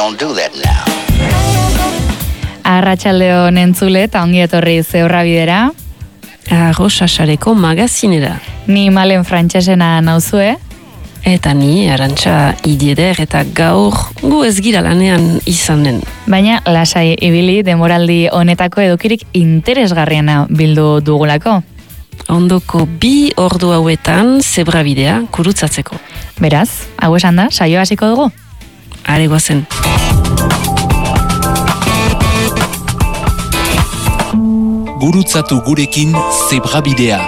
don't do that now. Arratsaldeon entzule eta ongi etorri Zeurra bidera. Arrosasareko magazinera. Ni Malen Frantsesena nauzue. Eta ni Arantxa Idieder eta gaur gu ez gira lanean izanen. Baina lasai ibili denboraldi honetako edukirik interesgarriena bildu dugulako. Ondoko 2 ordu hauetan zebrabidea kurutzatzeko. Beraz, hau esan da, saio hasiko dugu? Are goazen. Gurutzatu gurekin zebrabidea.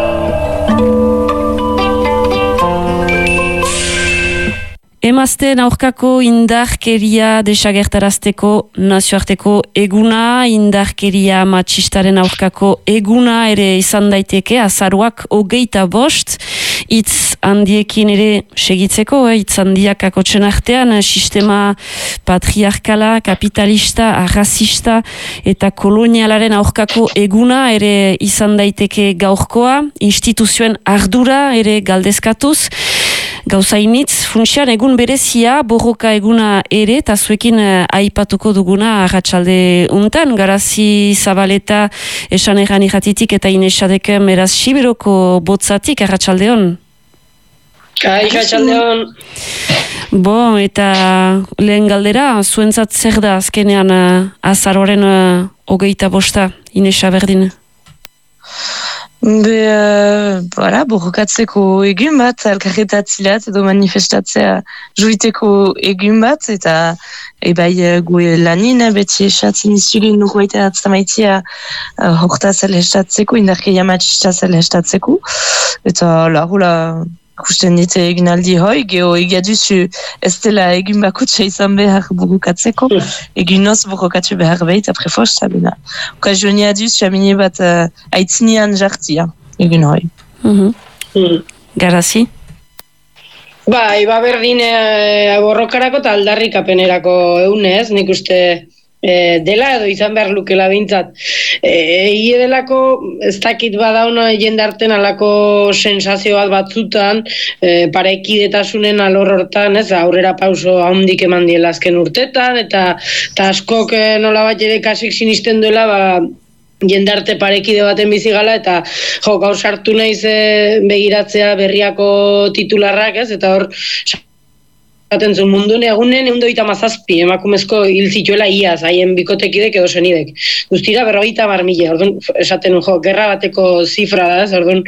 Emazteen aurkako indarkeria desagertarazteko nazioarteko eguna, indarkeria matxistaren aurkako eguna ere izan daiteke, azaruak 25, hitz handiekin ere segitzeko, hitz handiak akotzen artean, sistema patriarkala, kapitalista, arrazista eta kolonialaren aurkako eguna ere izan daiteke gaurkoa, instituzioen ardura ere galdezkatuz, gauzainitz, funtsian egun berezia, borroka eguna ere, eta zuekin aipatuko duguna arratsalde untan, Garazi Zabaleta esan erran irratitik eta inesadeken beraz Siberoko botzatik, arratsaldeon. Arratsaldeon. Bo, eta lehen galdera, zuentzat zer da azkenean azaroren 25, Inesa berdin? Borrokatzeko egun bat, elkarretatzilat edo manifestatzea juiteko egun bat, eta gu lanin beti esatzen izugu nukoita atzamaitia hortaz elestatzeko, indarkeria matxista elestatzeko, eta hula kusten dite egunaldi hoi, geho egaduzu ez dela egun bakutsa izan behar borrokatzeko, egunoz borrokatu behar behit apre fosta bena. Okazionia duz, jamine bat aitzinean jartia, egun hoi. Garazi? Berdin borrokarako eta aldarrikapenerako egunez, nik uste dela edo izan behar lukela bintzat. Ie delako, ez dakit badauna jendarten alako sensazio bat batzutan, parekidetasunen alor hortan, ez, aurrera pauso handik eman diela azken urtetan, eta askok nola bat ere kasik sinisten duela, jendarte parekide baten bizigala, eta gaur sartu naiz begiratzea berriako titularrak, ez, eta hor zaten zuen mundun egunen 127 emakumezko hil zituela iaz, haien bikotekidek edo senidek. Guztira 50.000, orduan esaten gerra bateko zifra da, ez, orduan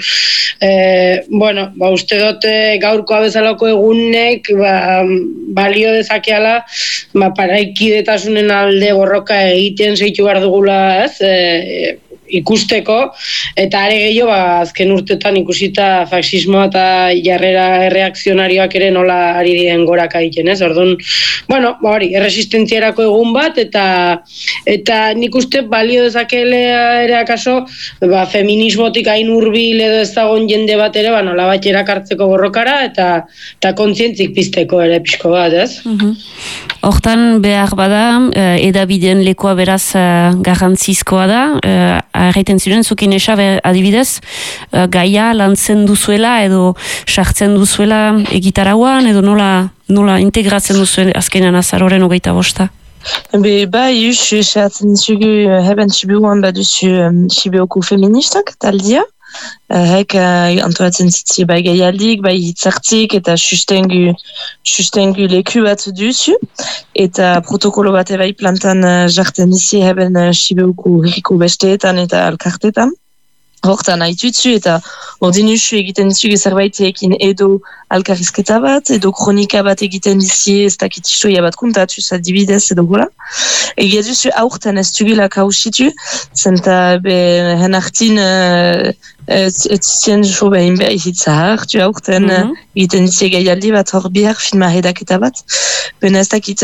uste dut gaurkoa bezalako egunek balio dezakeala paraikidetasunen alde borroka egiten zeitu behar dugula, ez, ikusteko, eta are gehiago azken urtetan ikusita faxismoa eta jarrera erreakzionarioak ere nola ari diren goraka egiten, ez? Orduan, erresistentziarako egun bat, eta nik uste balio dezakelea ere akaso, feminismotik hain hurbil edo ez dagoen jende bat ere, nola bat erakartzeko borrokara, eta kontzientzik pizteko ere pixko bat, ez? Hortan behar bada, edabideen lekoa beraz garrantzizkoa da, arraiten ziren, zukin adibidez, gaia lantzen duzuela edo sartzen duzuela egitarauan edo nola integratzen duzuela azkenan azaroren 25? Esatzen zugu heben Sibiuan baduzu Sibioko feministak taldia. Hek antolatzen zitzi bai gaialdik, bai hitzartik eta sustengu leku bat duzu. Eta protokolo bat bai plantan jarten izi heben Sibioko herriko besteetan eta alkartetan. Hortan haitutzu eta ordinuzu egiten zuge zerbaitekin edo alkarrizketa bat, edo kronika bat egiten dizi ez dakit historia bat kontatuz adibidez edo gola. Egia duzu aurten ez dugula kausitu, zenta hen hartin etzien jo behin behar hitza hartu aurten egiten dizi gaialdi bat hor bihar filma redaketa bat. Bena ez dakit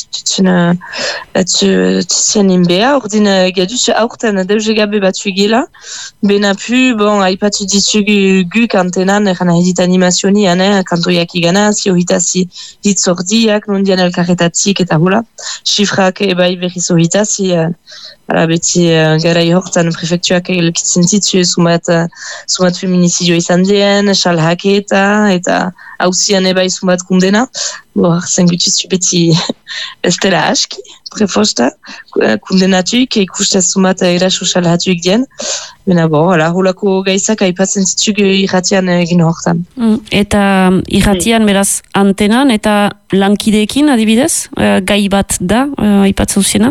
etzien inbea, ordin egia duzu aurten deuze gabe batzu egila, bena pu, haipatu ditugu guk antenan, eran edit animazionian, kantoiak igana, ziohitazi hitz ordiak, nondian elkarretatzik eta hola. Xifrak bai berriz ohitazi, beti garai hortan prefektuak elkitzen zitu, zumat zumat feminizio izan dien, salhaketa, eta hauzian ebai zumat kundena. Hartzen gutitzu beti ez dela aski, prefosta, kundenatuik, ikustez zumat eraso salhatuik dien. Bena, holako gaizak aipatzen zitzuk irratian egin hortan. Eta irratian beraz antenan eta lankideekin adibidez, gai bat da, aipatzen ziena?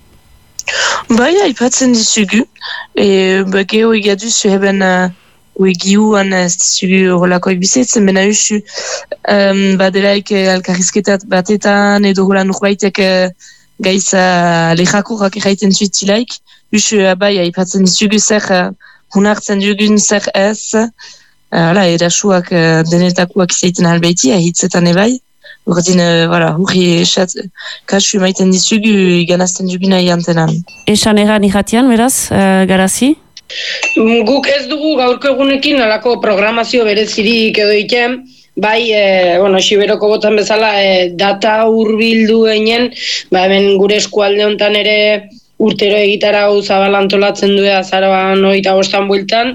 Bai, aipatzen dizugu. Geho egaduz heben giuan ez dizugu horlakoik bizitzen, bena usu badelaik alkarrizketat batetan edo hola nurbaitek gaiza lehakurrak erraiten zuitilaik. Usu bai, aipatzen dizugu zer hunartzen dugun zer ez, erasuak denetakoak izaiten albeiti, ahitzetan ebai. Urdin, hurri kasu maiten dizugu ganazten duguna iantenan. Esan egan irratian, beraz, garazi? Guk ez dugu gaurko egunekin alako programazio berezirik edo iken, bai, Siberoko botan bezala data hurbildu einen, hemen gure eskualde hontan ere urtero egitara hau zabal antolatzen du azaroan 25 bueltan,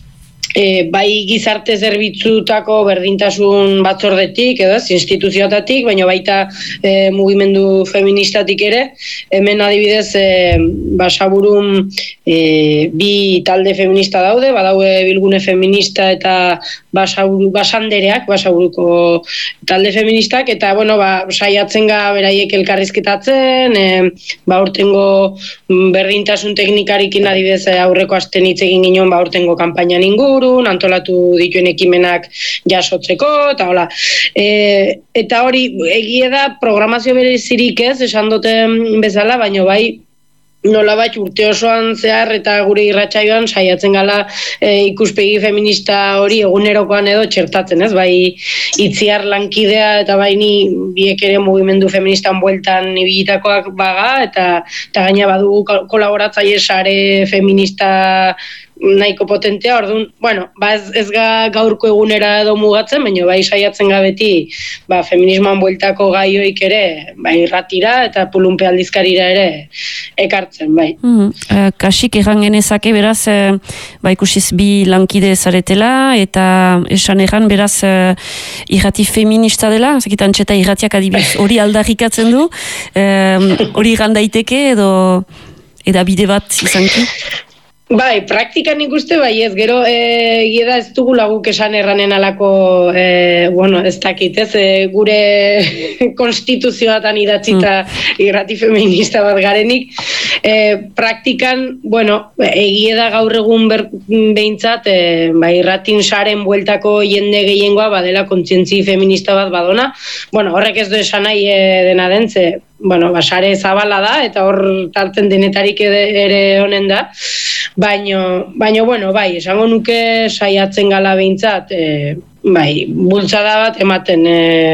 bai gizarte zerbitzutako berdintasun batzordetik, edo instituzioetatik, baina baita mugimendu feministatik ere. Hemen adibidez, Basaburun bi talde feminista daude, badaude Bilgune Feminista eta Basandereak, Basaburuko talde feministak, eta saiatzen ga beraiek elkarrizketatzen, urtengo berdintasun teknikarikin adibidez aurreko asten hitz egin ginen urtengo kanpainan inguru, antolatu dituen ekimenak jasotzeko, eta hola. Eta hori, egia da, programazio berezirik ez, esan duten bezala, baina bai, nolabait urte osoan zehar eta gure irratsaioan saiatzen gala ikuspegi feminista hori egunerokoan edo txertatzen, ez? Bai Itziar lankidea eta bai ni biek ere mugimendu feministan bueltan ibilitakoak baga eta gaina badugu kolaboratzaile sare feminista nahiko potentea, orduan, ez gaurko egunera edo mugatzen, baina bai saiatzen gabeti feminismoan bueltako gaioik ere, irratira eta pulunpe aldizkarira ere ekartzen, bai. Kasik egan genezake, beraz, ikusiz bi lankide zaretela, eta esan egan, beraz, irrati feminista dela, zakitan txeta irratiak adibidez hori aldarrikatzen du, hori gandaiteke edo edabide bat izanki? Bai, praktikan ikuste bai ez, gero egieda ez dugu laguk esan erranen alako, ez dakit ez, gure konstituzioatan idatzita irrati feminista bat garenik, praktikan, egieda gaur egun behintzat, irratin saren bueltako jende gehiengoa badela kontzientzi feminista bat badona, horrek ez du esan nahi dena dentze, sare zabala da, eta hor tartzen denetarik ere honen da, baina, esango nuke saiatzen gala behintzat, bultzada bat ematen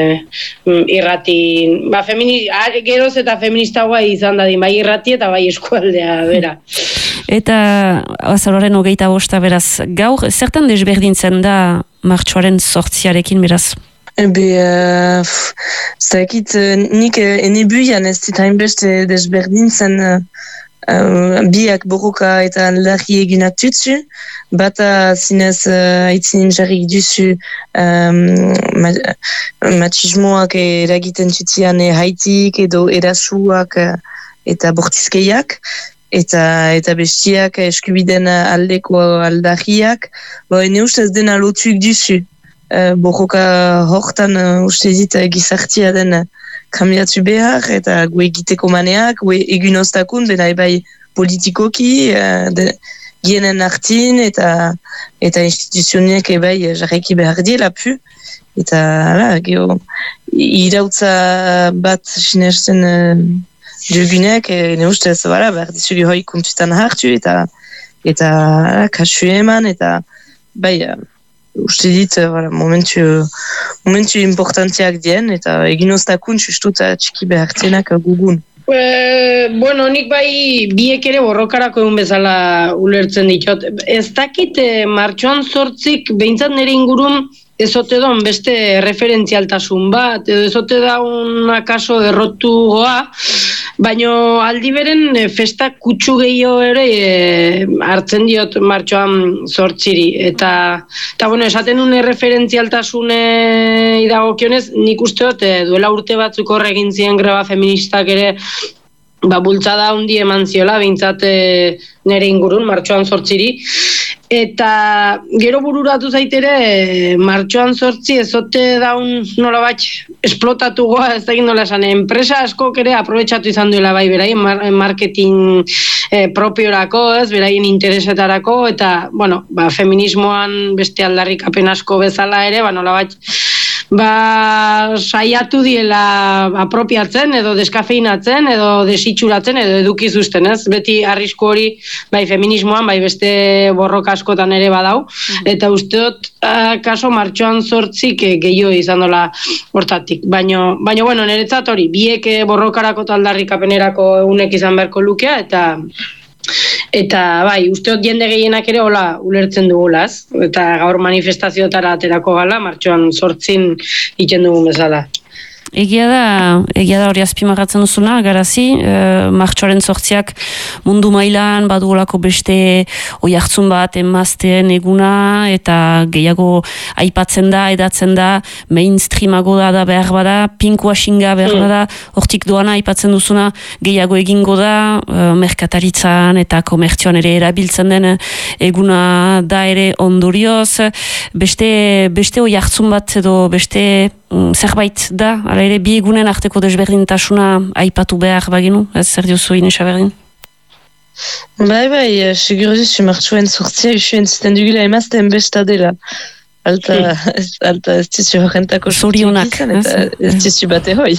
irratin, geroz eta feministagoa izan dadin, bai irrati eta bai eskualdea, bera. Eta azaroaren 25 beraz, gaur, zertan desberdintzen da martxoaren 8arekin beraz? Zakit, nik enebuian ez dit hainbeste desberdintzen biak borroka eta aldarri eginak tutsu, bata zinez aitzinin jarrik duzu machismoak eragiten tutzian haitik edo erasuak eta bortizkeiak, eta bestiak eskubiden aldeko aldarriak, ene ustez dena lotuik duzu. Borroka hortan uste dit gizartia den kambiatu behar eta gue egiteko maneak, gue egun ostakun, bena ebai politikoki, gienen hartin eta instituzionek ebai jarraiki behar diela pu. Eta irautza bat sinesten dugunek, ne ustez, behar dizugi hoi kontutan hartu eta kasu eman, eta uste dit, momentu importantiak dien, eta egin ostakun justut txiki behartzenak gugun. Nik bai biek ere borrokarako egun bezala ulertzen ditot. Ez dakit martxoan 8 behintzat nire ingurun ezote daun beste referentzialtasun bat, edo ezote daun akaso errotu goa, Baino aldi beren festa kutsu gehiago ere hartzen diot martxoan 8-ri. Eta bueno, esaten un erreferentzialtasune idagokionez, nik uste dut duela urte batzuk horregin ziren greba feministak ere bultzada hundi eman ziola, bintzat nire ingurun, martxoan 8-ri. Eta gero bururatu zaitere, martxoan 8 ezote daun nolabait esplotatu goa, ez da nola esan, enpresa askok ere aprobetxatu izan duela bai, beraien marketing propiorako, ez, beraien interesetarako, eta, bueno, feminismoan beste aldarrikapen asko bezala ere, nolabait, saiatu diela apropiatzen edo deskafeinatzen edo desitxuratzen edo edukizuzten, ez? Beti arrisku hori bai feminismoan, bai beste borroka askotan ere badau, eta usteot kaso martxoan 8 gehiago izan dola hortatik. Baina bueno, niretzat hori, biek borrokarako taldarrikapenerako egunek izan beharko lukea, eta bai, usteot jende gehienak ere hola ulertzen dugulaz, eta gaur manifestazioetara aterako gala, martxoan 8 iten dugun bezala. Egia da hori azpimarratzen duzuna, garazi, martxoaren 8ak mundu mailan badugolako beste oihartzun bat emazteen eguna, eta gehiago aipatzen da, edatzen da, mainstreamago da behar bada, pinkuaxinga behar bada, hortik doana aipatzen duzuna gehiago egingo da, merkataritzan eta komertzioan ere erabiltzen den eguna da ere ondorioz, beste oihartzun bat edo beste zerbait da, ala ere bi egunen arteko desberdintasuna aipatu behar baginu, ez zer diozu Inesa berdin? Bai, seguruz, martxoen 8 usuen zuten dugula emazten besta dela. Alta ez dizu horrentako zorionak, ez dizu bate hoi.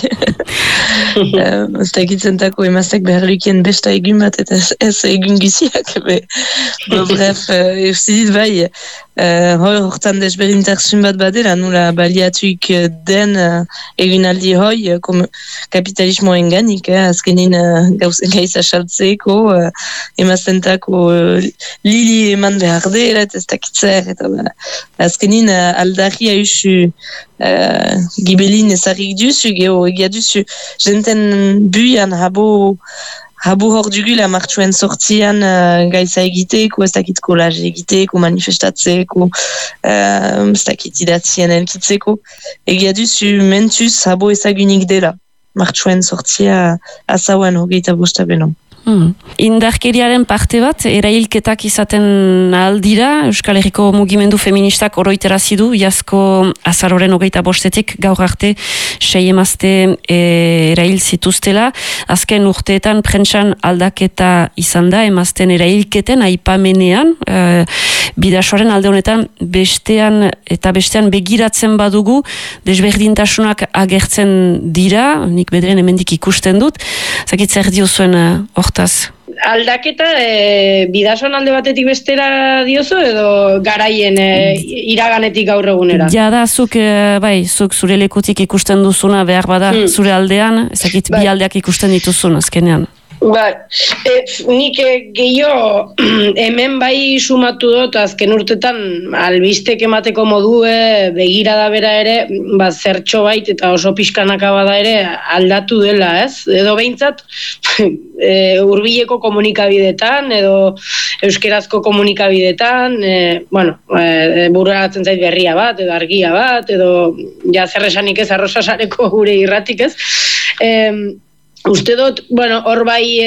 Ez da egitzentako emaztek behar lukien besta egun bat, eta ez egun giziak. Bref, eusidit bai, hortan desberdintasun bat badela, nula baliatuik den egunaldi hoi, kapitalismoen ganik, azkenin gaiza saltzeko, emaztentako lili eman behar dela, ez dakitzer, eta azkenin aldarria usu gibelin ezarrik duzu, egia duzu, jenten buian habo hor dugula martxoen 8an gaiza egiteko, ez dakit kolaj egiteko, manifestatzeko, ez dakit idatzien elkitzeko. Egia duzu mentuz habo ezagunik dela. Martxoen 8a azauan 25 benon. Indarkeriaren parte bat, erailketak izaten aldira, Euskal Herriko mugimendu feministak oroiterazi du, iazko azaroren 25etik gaur arte 6 emazte erail zituztela. Azken urteetan prentsan aldaketa izan da, emazten erailketen aipamenean, bidasoaren alde honetan bestean begiratzen badugu, desberdintasunak agertzen dira, nik bederen hemendik ikusten dut, zakit zer diozuen hortaz? Aldaketa bidasoan alde batetik bestera diozu edo garaien iraganetik gaur egunera? Da, zuk zure lekutik ikusten duzuna behar bada zure aldean, ezakit bi aldeak ikusten dituzun azkenean. Nik gehiago hemen bai sumatu dut azken urtetan albistek emateko modue begirada bera ere zertxo bait eta oso pixkanaka bada ere aldatu dela, ez? Edo behintzat hurbileko komunikabidetan edo euskerazko komunikabidetan bururatzen zait berria bat edo argia bat edo zer esanik ez arrosasareko gure irratik, ez? Uste dut, hor bai,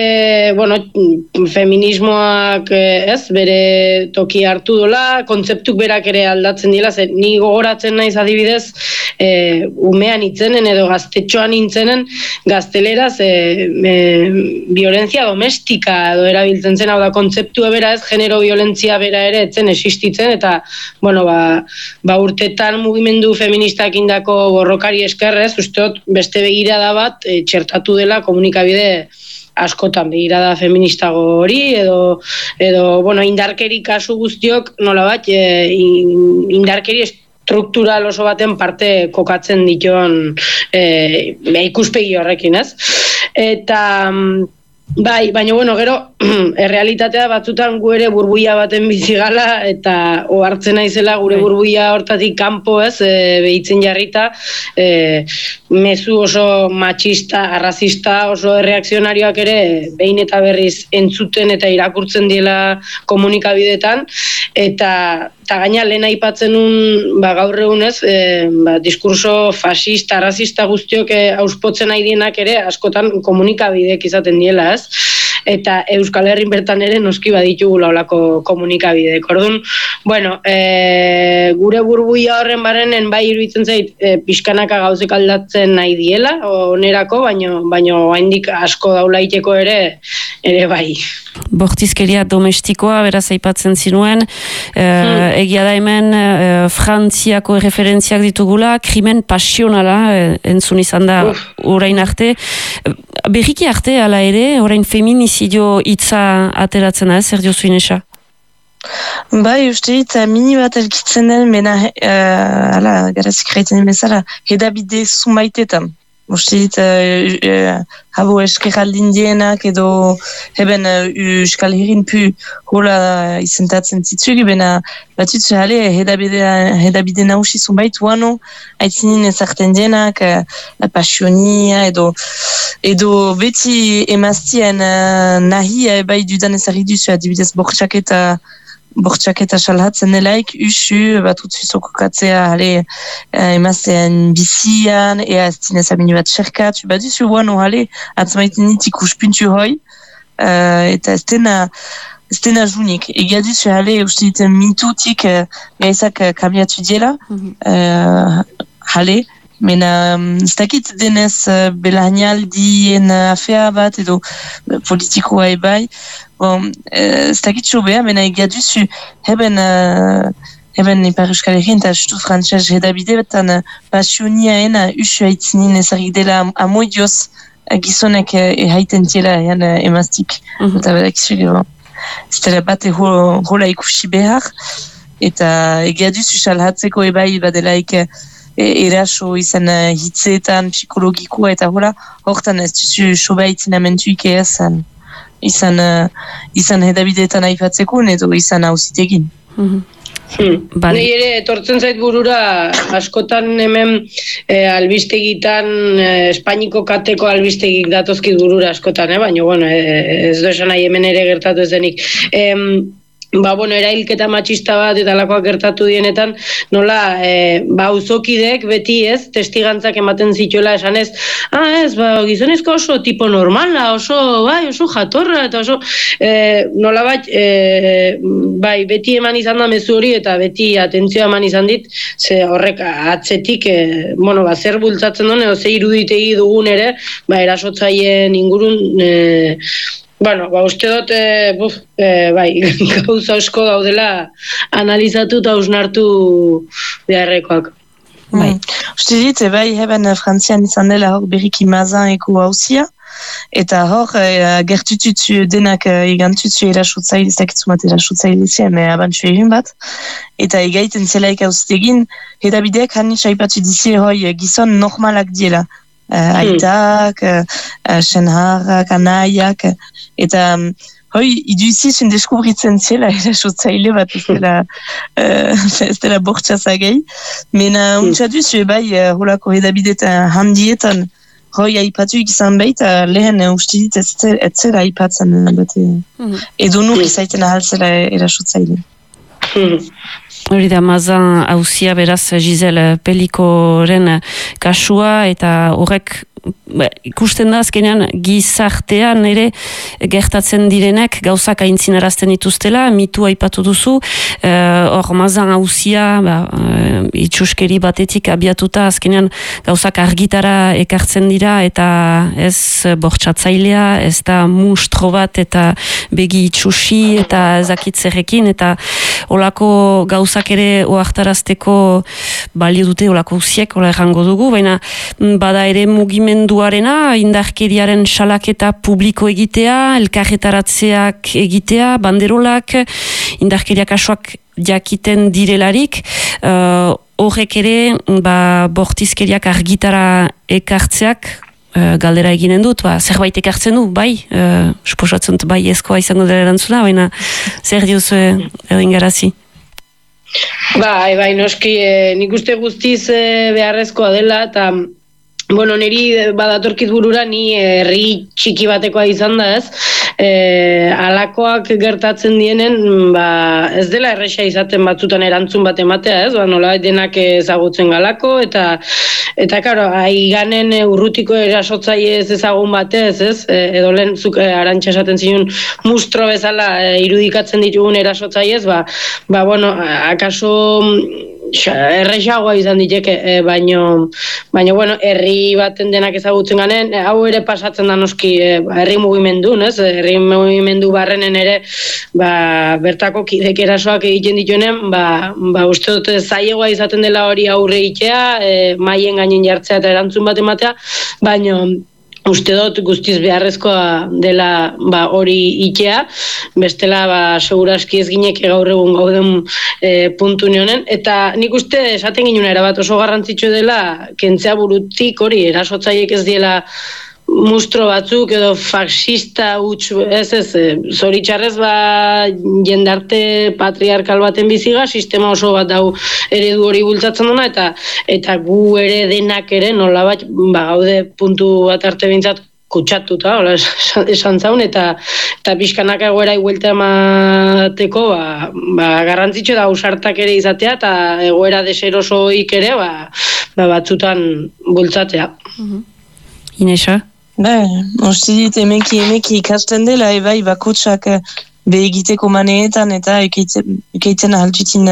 feminismoak bere toki hartu dola, kontzeptuk berak ere aldatzen dira, ni gogoratzen naiz adibidez, umean itzenen edo gaztetxoan itzenen gazteleraz violentzia domestika edo erabiltzen zen, hau da, kontzeptu bera ez, genero violentzia bera ere etzen existitzen, eta, urtetan mugimendu feministak indako borrokari eskerrez, uste dut, beste begirada bat txertatu dela komunikabide askotan begirada feministago hori edo indarkeri kasu guztiok nolabat indarkeri struktural oso baten parte kokatzen dituen ikuspegi horrekin, ez? Eta baina gero errealitatea batzutan gu ere burbuia baten bizigala, eta ohartzen naizela gure burbuia hortatik kanpo ez, behitzen jarrita, mezu oso matxista, arrazista, oso erreakzionarioak ere behin eta berriz entzuten eta irakurtzen diela komunikabidetan, eta gaina lehen aipatzen gaur egunez, diskurso fascista, arrazista guztiok auspotzen nahi dienak ere askotan komunikabidek izaten diela, ez? Eta Euskal Herrin bertan ere noski baditugula olako komunikabideek. Orduan, bueno, gure burbuia horren barrenen bai iruditzen zait pixkanaka gauzek aldatzen nahi diela, onerako, baino haindik asko daulaiteko ere bai. Bortizkeria domestikoa, beraz aipatzen zinuen, egia da hemen Frantziako referentziak ditugula, krimen pasionala entzun izan da orain arte. Berriki arte, ala ere, orain feminizidio hitza ateratzen da, zer diozu Inesa? Bai, uste dit, mini bat elkitzen den, mena, garazik reiten bezala, hedabide zumaitetan. Uste dit, habo eskeraldin dienak edo heben Euskal Herrin pu hola izentatzen zitzugi, bena batutzu jale hedabide nausi zunbait uano, aitzinin ezarten dienak, la pasionia edo beti emaztien nahi bai dudan ezarri duzu, adibidez bortxaketa salhatzen delaik, usu bat utzuzoko katzea emazten bizian, ea ez zinez aminu bat xerkat, bat duzu guano atzmaiten nitik uspuntu hoi, eta ez dena junik. Egia duzu uste diten mintutik gaizak kambiatu diela, mena ez dakit denez belahanialdien afea bat edo politikoa ebai, ez dakit sobea, mena egia duzu heben Ipar Euskal Herrin eta justu frantzaz hedabide betan pasioniaena usu haitzinin ezagik dela amoidioz gizonek haiten tiela emaztik. Eta bedak izu ez dela bate hola ikusi behar, eta egia duzu salhatzeko ebai badelaik eraso izan hitzeetan, psikologikoa eta hola, hortan ez duzu soba haitzin amentuik izan hedabideetan aipatzeko, edo izan hauzitegin. Nei ere etortzen zait burura askotan hemen albistegitan Espainiko kateko albistegik datozkit burura askotan, baina bueno, ez do esan nahi hemen ere gertatu ez denik. Erailketa matxista bat eta lakoak gertatu dienetan, nola, auzokidek beti ez, testigantzak ematen zituela esan ez, gizonezko oso tipo normala, oso jatorra, eta oso, nola beti eman izan da mezu hori, eta beti atentzioa eman izan dit, ze horrek atzetik, zer bultzatzen duen, edo ze iruditegi dugun ere, erasotzaien ingurun, uste dut, gauza asko daudela analizatu eta hausnartu beharrekoak. Uste dit, heben Frantzian izan dela hor berriki mazaneko hauzia, eta hor gertututzu denak egantutzu erasotzaile, ez dakitzu bat erasotzaile zian, abantzu egin bat, eta egaiten zelaik hauztegin, hedabideak hanitz aipatu dizi hoi gizon normalak diela. Aitak, senharrak, anaiak, eta iduizizun deskubritzen zela erasotzaile bat ez dela bortxazagei, mena untxaduzu holako hedabidetan handietan aipatuik izan baita lehen uste dit ez zela aipatzen edo nur izaiten ahaltzela erasotzaile. Hori da, mazan hauzia beraz Giselle Pelikoren kasua, eta horrek ikusten da azkenean gizartean ere gertatzen direnek gauzak aintzinarazten dituztela, mitu aipatu duzu, hor mazan hauzia itxuskeri batetik abiatuta azkenean gauzak argitara ekartzen dira, eta ez bortxatzailea, ez da mustro bat eta begi itxusi eta ezakitzerrekin, eta olako gauzak ere oartarazteko balio dute olako hauziek, ola errango dugu, baina bada ere mugimenduarena, indarkeriaren salaketa publiko egitea, elkarretaratzeak egitea, banderolak, indarkeria kasuak jakiten direlarik, horrek ere bortizkeriak argitara ekartzeak galdera eginen dut, zerbait ekartzen du, bai, suposatzen bai ezkoa izango dela erantzuna, baina zer diozu egin garazi? Bai, noski, nik uste guztiz beharrezkoa dela, eta bueno, niri badatorkit burura ni herri txiki batekoa izan da, ez? Alakoak gertatzen dienen, ez dela erresa izaten batzutan erantzun bat ematea, ez? Nola denak ezagutzen galako, eta karo, aiganen urrutiko erasotzaile ez ezagun batez, ez? Edo lehen zuk Arantxa esaten zinun mustro bezala irudikatzen ditugun erasotzailez, bueno, akaso erresagoa izan diteke, baino bueno, herri baten denak ezagutzen ganen, hau ere pasatzen da noski herri mugimendun, ez? Herri mugimendu barrenen ere, bertako kidek erasoak egiten dituenen, uste dut zailegoa izaten dela hori aurre egitea, maien gainen jartzea eta erantzun bat ematea, baino uste dut guztiz beharrezkoa dela hori itea, bestela seguraski ez ginek gaur egun gauden puntu nionen, eta nik uste esaten ginen erabat oso garrantzitsu dela kentzea burutik hori erasotzaiek ez diela mustro batzuk edo faxista huts, zoritxarrez jendarte patriarkal baten biziga, sistema oso bat dau eredu hori bultzatzen duna, eta gu ere denak ere nolabait gaude puntu bat arte bintzat kutsatuta, esan zaun, eta pixkanak egoera iguelta emateko, garrantzitsu da ausartak ere izatea, eta egoera deserosoik ere, batzutan bultzatzea. Inesa? Uste dit, emeki ikasten dela, bai, bakotsak egiteko maneetan eta ekeitzen ahaltutin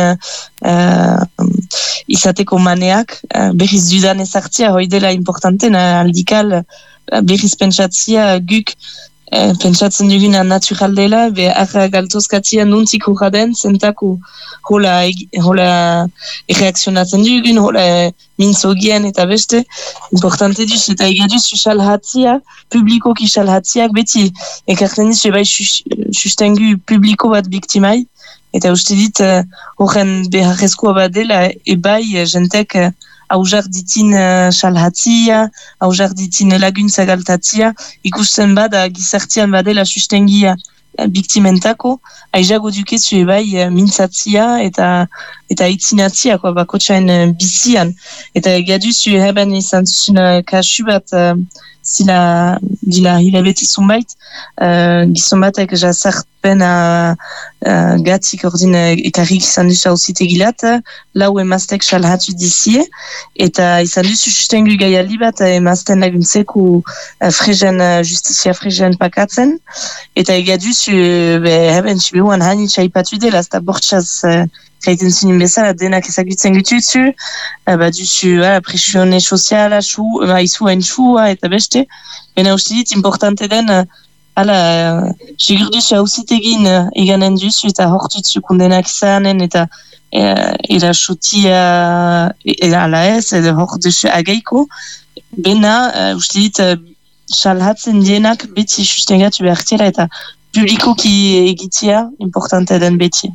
izateko maneak, berriz dudan ezartzia, hoi dela importanten, aldikal berriz pentsatzia guk pentsatzen duguna natural dela, arra galtozkatzia nuntzik horra den, zentako hola reakzionatzen dugun, hola mintzogien eta beste, importante duz, eta egaduz salhatzia, publikoki salhatziak beti, ekartzen dizu bai sustengu publiko bat biktimai, eta uste dit horren beharrezkoa bat dela, ebai jentek hauzar ditin salhatzia, hauzar ditin laguntza galtatzia, ikusten bada gizartian badela sustengia biktimentako, aizago dukezu ebai mintzatzia eta itzinatzia, bakotxain bizian. Eta gaduzu heben izan zuzun kasu bat zila hilabete zunbait, gizon batek jazarpen gatzik ordin ekarrik izan duzu hausitegilat, lau emaztek salhatu dizie, eta izan duzu sustengu gaiali bat emazten laguntzeko justizia frezen pakatzen, eta egaduzu heben txibehuan hanitza ipatu dela, eta bortxaz kaiten zinen bezala, denak ezagutzen gututzu, duzu presione soziala, izu hain eta beste, bena uste dit, importante den, segur duzu hausitegin eganen duzu, eta hortutzu kondenak izanen, eta erasotia ala ez, edo hort duzu agaiko, bena uste dit, salhatzen dienak beti sustengatu behartela, eta publikoki egitea, importante den beti.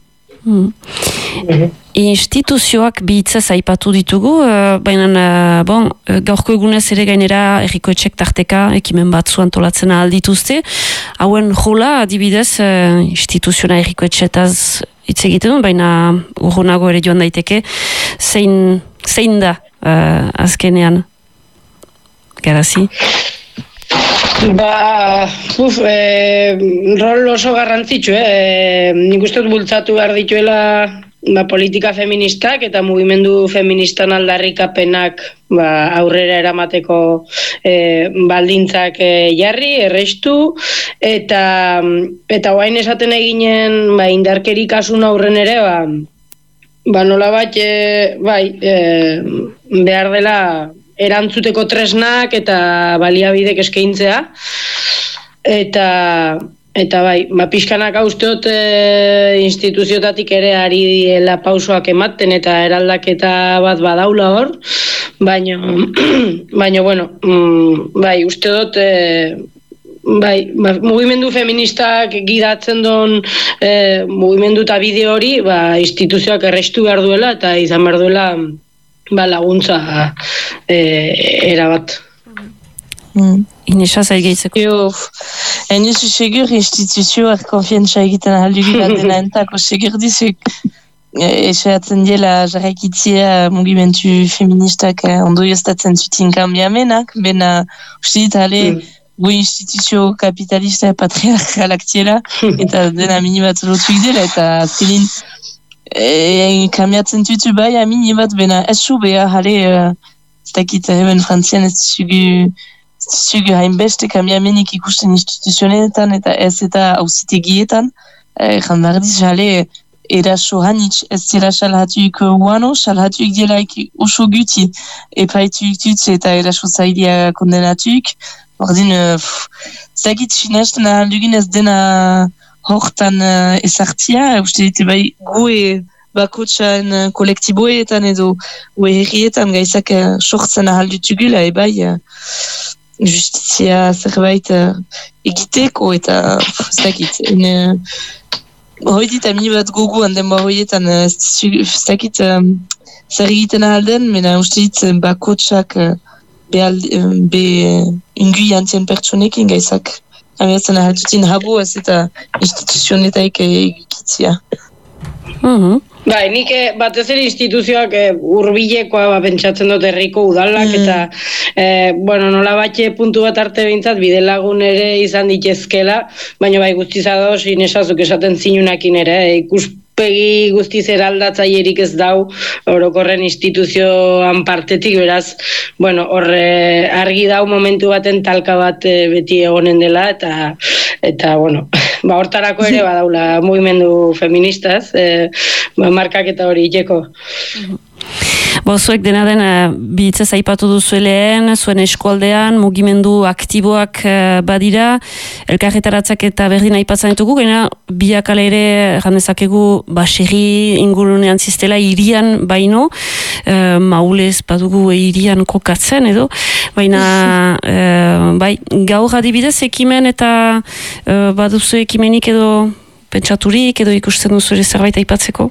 Instituzioak bihitzaz aipatu ditugu, baina gaurko egunez ere gainera errikoetxek tarteka ekimen batzu antolatzen aldituzte. Hauen jola, adibidez, instituziona errikoetxetaz hitz egiten, baina urrunago ere joan daiteke, zein da azkenean? Garazi? Rol oso garrantzitsu, nik uste dut bultzatu behar dituela politika feministak eta mugimendu feministan aldarrikapenak aurrera eramateko baldintzak jarri, errestu, eta oain esaten eginen indarkeri kasun aurren ere, nola bat, behar dela erantzuteko tresnak eta baliabidek eskaintzea, eta pixkanak usteot instituziotatik ere ari diela pausoak ematen eta eraldaketa bat badaula hor, baina bueno, usteot mugimendu feministak gidatzen duen mugimendu eta bide hori instituzioak errestu behar duela eta izan behar duela laguntza erabat. Inesa zaigeitzeko. Enizu segur instituzioak konfientza egiten ahaldugira dena entako segur dizuk. Esatzen diela jarraikitzea mugimendu feministak ondorioztatzen zuten kambiamenak, bena uste dit gu instituzio kapitalista patriarkalak tiela, eta dena minibat lotuik dela, eta azkenin kambiatzen tutu bai amini bat, bena ez zu beha jale, ez dakit hemen frantzian ez zugu hainbeste kambiamenik ikusten instituzionetan, eta ez eta auzitegietan, jandardiz jale, eraso hanitz ez zela salhatuik uano, salhatuik dielaik oso guti epaituik tutz eta eraso zailia kondenatuik. Ordin, zagit finesten ahaldugin ez dena hortan ezartia, uste dite bai goe bakotxan kolektiboetan edo goe herrietan gaizak sortzen ahaldutugula, bai justizia zerbait egiteko eta zagit, hoi dit amini bat gogo handen hoietan zakit zer egiten ahalden, mena uste dit bakotxak be ingui antzien pertsonekin gaizak amiatzen ahaldutin habo ez eta instituzionetaik egitzia. Bai, nik batez ere instituzioak hurbilekoa pentsatzen dut herriko udalak eta nola batxe puntu bat arte bintzat bidelagun ere izan ditezkela, baina bai guztiz ados inesazuk esaten zinunakin ere, ikuspegi guztiz eraldatzaierik ez dau orokorren instituzioan partetik, beraz, argi dau momentu baten talka bat beti egonen dela eta hortarako ere badaula mugimendu feministaz, markak eta hori iteko. Zuek dena den bihitzez aipatu duzueleen, zuen eskualdean, mugimendu aktiboak badira, elkarretaratzak eta berdin aipatzen ditugu, gena biak ala ere jandezakegu baserri ingurunean ziztela irian baino, maulez badugu irian kokatzen edo, baina gaur adibidez ekimen eta baduzu ekimenik edo pentsaturik edo ikusten duzu ere zerbait aipatzeko?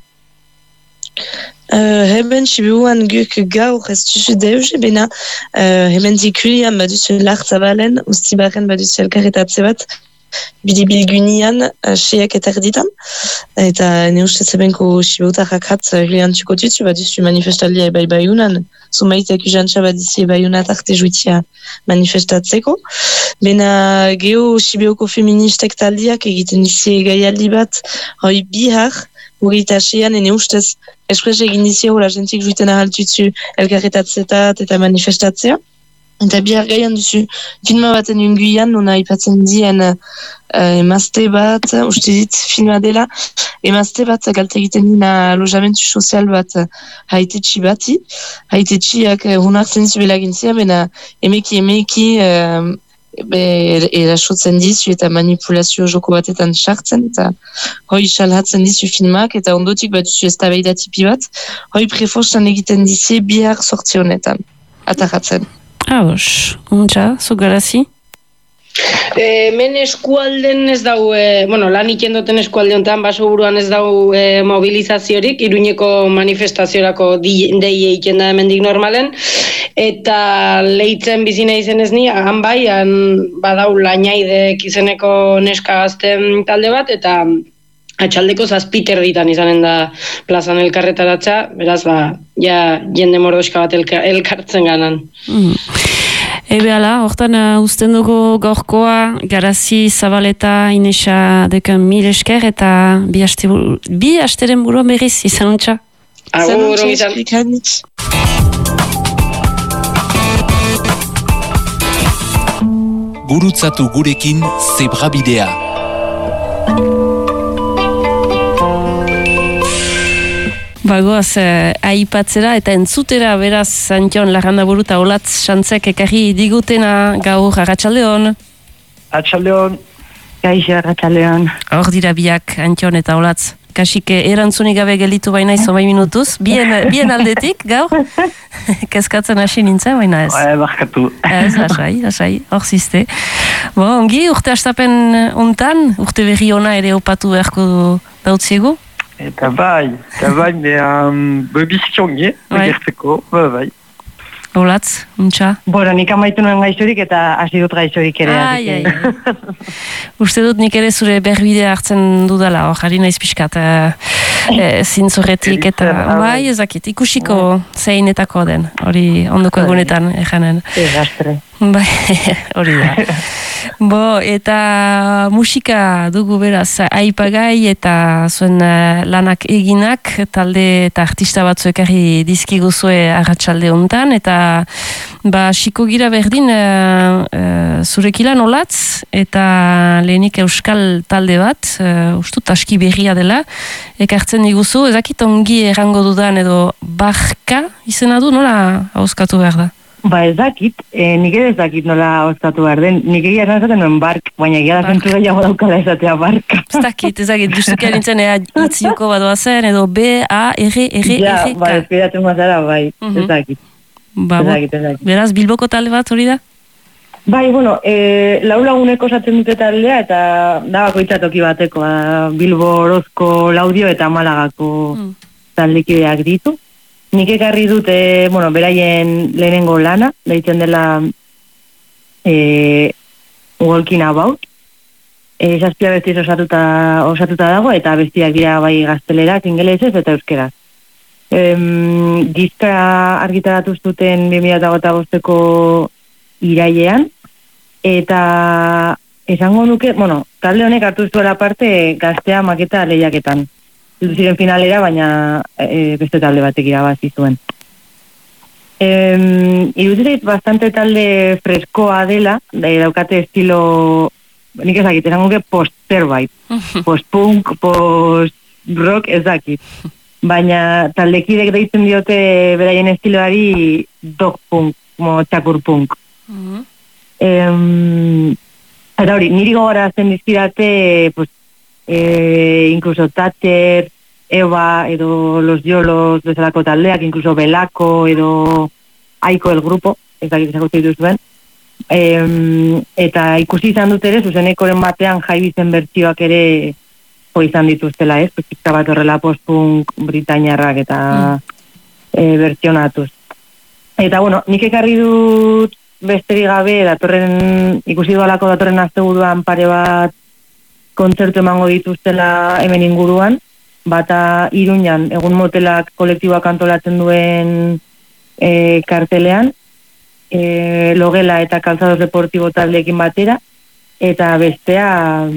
Hemen sibuan guk gaur ez duzu deuze, bena hemen zikulian baduzu lartzabalen, ustibaren baduzu elkarretatze bat, bidibilgunian, seiak eta erditan, eta ne ustez ebenko sibautarrak hat riantuko tutu, baduzu manifestalia ebai baiunan, zumaitek usantza badizi baiunat arte juitia manifestatzeko, bena geho sibioko feministek taldiak egiten dizi gaialdi bat, hoi bihar, Hogeita seian, ene ustez, espres egin dizia hola jentik juiten ahaltutzu elkarretatzetat eta manifestatzea. Eta bihar gaian duzu filma baten unguian, nona ipatzen dien emazte bat, uste dit filma dela, emazte bat galte egiten dina alojamentu sozial bat haitetxi bati. Haitetxiak hunartzen dizu belagintzea, bena emeki erasotzen dizu eta manipulazio joko batetan sartzen eta hoi salhatzen dizu filmak eta ondotik bat duzu eztabaida tipi bat hoi prefostan egiten dizu bihar sortzi honetan ataratzen. Abos, zu garazi? Men eskualden ez dau, lan ikendoten eskualde honetan, baso buruan ez dau mobilizaziorik, Iruñeko manifestaziorako dei eiken da hemendik normalen, eta leitzen bizina izen ez ni, han bai, badau Lainaidek izeneko neska gazten talde bat, eta atxaldeko 7 erditan izanen da plazan elkarretaratza, beraz, jende mordoska bat elkartzen ganan. Ebeala, hortan usten dugu gaurkoa, Garazi, Zabaleta, Inesa dekan mil esker eta bi asteren buruan berriz izan untxa. Agur, izan. Gurutzatu gurekin Zebrabidea. Bagoaz, aipatzera eta entzutera beraz Antion Larrandaburu eta Olatz Santzek ekarri digutena gaur arratsaldeon. Arratsaldeon. Gaixo arratsaldeon. Hor dira biak Antion eta Olatz. Kasik erantzunik gabe gelitu baina izo minutuz. Bien aldetik gaur. Kezkatzen hasi nintzen, baina ez. Barkatu. Ez, lasai, hor ziste. Ongi, urte astapen untan, urte berri ona ere opatu beharko dautziegu. Eta bai, biziki ongi, gertzeko, bai. Olatz, untxa? Bueno, nik amaitu nuen gaixorik eta hasi dut gaixorik ere. Ai. Uste dut nik ere zure berbidea hartzen dudala, jarri naiz pixkat zintzurretik eta bai ezakit, ikusiko zeinetako den, hori ondoko egunetan ejanen. Gastre. Bai, hori da. Bo, eta musika dugu beraz, aipagai eta zuen lanak eginak, talde eta artista batzuek ekarri dizkiguzue arratsalde hontan, eta xiko gira berdin zurekilan olatz, eta lehenik euskal talde bat, ustut aski berria dela, ekartzen diguzu, ezakit ongi errango dudan edo barka izena du, nola hauskatu behar da? Ba ez dakit, nik ere ez dakit nola hoztatu behar den, nik egia esaten nuen bark, baina egia da zentu gehiago daukala esatea barka. Ez dakit, justuki alintzen itziuko badoa zen, edo B-A-R-R-R-K. Ja, ba, espiratzen mazara, bai, ez dakit. Beraz, Bilboko talde bat hori da? Bai, bueno, lau laguneko osatzen dute taldea, eta da bakoitzatoki bateko, Bilbo, Orozko, Laudio eta Malagako taldekideak ditu. Nik ekarri dute, bueno, beraien lehenengo lana, daitzen dela Walking About. Zazpia bestiz osatuta dago, eta bestiak dira bai gaztelerak, ingelesez eta euskeraz. Diska argitaratu zuten 2005ko irailean, eta esango nuke, bueno, talde honek hartu zuela parte gaztea maketa lehiaketan. Ziren finalera, baina beste talde batek irabazi zuen. Iruditzait bastante talde freskoa dela, daukate estilo, nik ezakit, esango nuke post-zerbait, post-punk, post-rock, ezakit. Baina taldekidek deitzen diote beraien estiloari dog-punk, como txakur-punk. Eta hori, niri gogoratzen dizkidate, pues, incluso Thatcher, Eva edo Los Yolos bezalako taldeak, incluso Belako edo Aiko el grupo, ez dakit ezagutzen dituzuen. Eta ikusi izan dut ere, zuzenekoren batean jaibizen bertsioak ere izan dituztela, ez? Pizka bat horrela post-punk britainiarrak eta bertsionatuz. Eta bueno, nik ekarri dut besterik gabe, ikusi dualako datorren asteburuan pare bat kontzertu emango dituztela hemen inguruan, bata Iruñan egun motelak kolektiboak antolatzen duen kartelean, Logela eta Calzados Deportibo taldeekin batera, eta bestea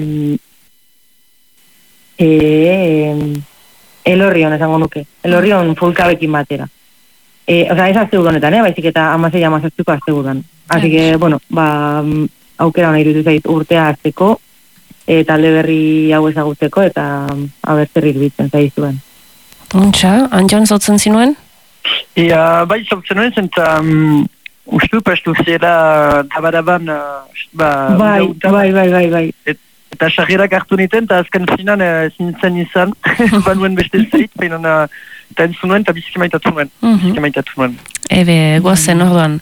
Elorrion esango nuke, Elorrion Fulkabekin batera. Ez asteburuan honetan, baizik eta 16-17ko asteburuan. Así que, bueno, aukera hona iruditu zait urtea hasteko, talde berri hau ezagutzeko, eta zer irbitzen zaizuen. Untxa, Anjon zautzen zinuen? Bai, zautzen nuen, zenta ustu pastu zela dabadaban Bai. Eta sarrerak hartu niten, eta azken finan zintzen izan, banuen beste zeit, eta entzun nuen, eta biziki maitatu nuen. Ebe, guazen orduan.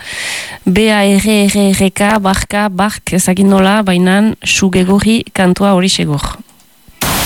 B-A-R-R-R-K, bark, ezagin nola, bainan, sugegorri kantua hori segur.